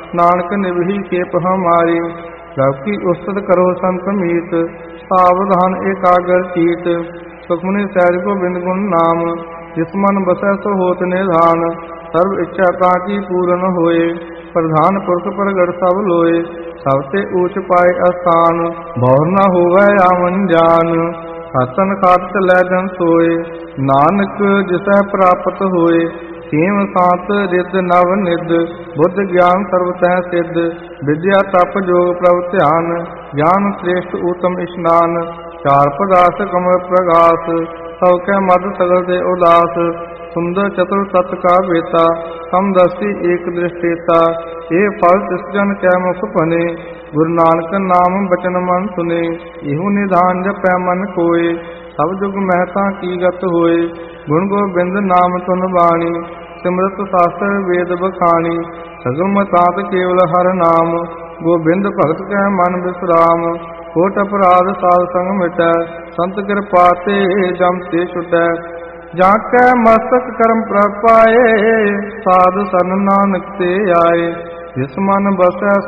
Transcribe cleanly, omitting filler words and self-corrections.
Nanak निभही cap हमारी। रब की उस्तत करो संत मीत, सावधान एकाग्र चीत। सुखमनि सहज गोबिंद गुण नाम, जिस मन बसै सो होत निधान। सर्व इच्छा ताकी पूर्ण होए, प्रधान पुरख प्रगट सब लोए। सबते ऊंच पाए अस्थान, भौर न होवै आवन जान। हसन खात चलै जन सोए, नानक जिसै प्राप्त होए। सेम सांत रिद नव निद, बुद्ध ज्ञान सर्व तह सिद्ध। विद्या तप जोग प्रभ ध्यान, ज्ञान श्रेष्ठ उत्तम स्नान। चार पदार्थ कमल प्रगास, सब कै मद सगल दे उदास। सुंदर चतुर तत् का बेता, समदर्शी एक दृष्टेता। ये फल तिस जन कै मुख बने, गुरु नानक नाम बचन मन सुने। इहु निधान जपै मन कोय, सब जुग महता की गत होए। गुण गोबिंद नाम तुन बाणी, सिमरत शास्त्र वेद बखानी। सगल मतांत केवल हर नाम, गोबिंद भगत कै मन विश्राम। कोट अपराध साध संग मिटै, संत कृपा ते जम ते छुटै। जाकै मस्तक करम प्रभ पाए, साधु सन नानक ते आए। जिस मन बसै